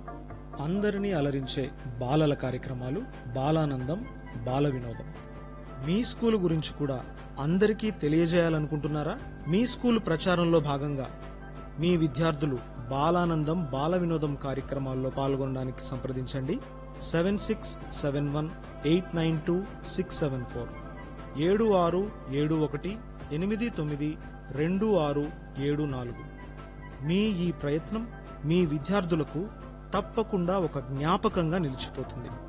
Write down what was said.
అందరినీ అలరించే బాలల కార్యక్రమాలు, బాలానందం, బాల వినోదం. మీ స్కూలు గురించి కూడా అందరికీ తెలియజేయాలనుకుంటున్నారా? మీ స్కూలు ప్రచారంలో భాగంగా మీ విద్యార్థులు బాలానందం, బాల వినోదం కార్యక్రమాల్లో పాల్గొనడానికి సంప్రదించండి. 7671892674 7671892674. మీ ఈ ప్రయత్నం మీ విద్యార్థులకు తప్పకుండా ఒక జ్ఞాపకంగా నిలిచిపోతుంది.